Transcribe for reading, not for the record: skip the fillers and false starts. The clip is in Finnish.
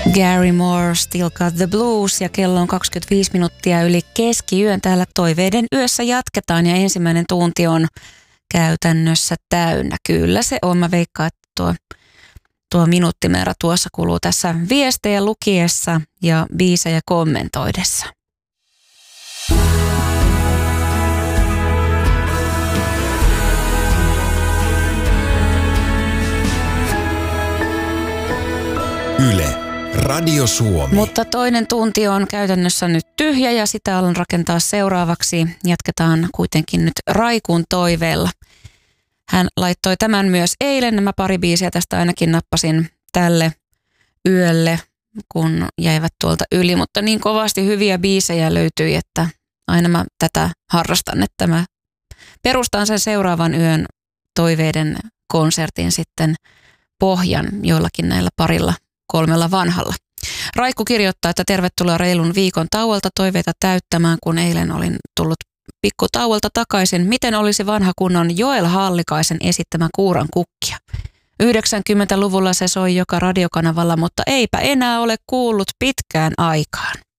Gary Moore, Still Got the Blues, ja kello on 25 minuuttia yli keskiyön. Täällä Toiveiden yössä jatketaan ja ensimmäinen tunti on käytännössä täynnä. Kyllä se on. Mä veikkaan, että tuo minuuttimäärä tuossa kuluu tässä viestejä lukiessa ja biisejä kommentoidessa. Yle, Radio Suomi. Mutta toinen tunti on käytännössä nyt tyhjä ja sitä alan rakentaa seuraavaksi. Jatketaan kuitenkin nyt Raikun toiveella. Hän laittoi tämän myös eilen. Nämä pari biisiä tästä ainakin nappasin tälle yölle, kun jäivät tuolta yli. Mutta niin kovasti hyviä biisejä löytyi, että aina mä tätä harrastan, että mä perustan sen seuraavan yön toiveiden konsertin sitten pohjan jollakin näillä parilla 3 vanhalla. Raikku kirjoittaa, että tervetuloa reilun viikon tauolta toiveita täyttämään, kun eilen olin tullut pikkutauolta takaisin. Miten olisi vanha kunnon Joel Hallikaisen esittämä Kuuran kukkia? 90-luvulla se soi joka radiokanavalla, mutta eipä enää ole kuullut pitkään aikaan.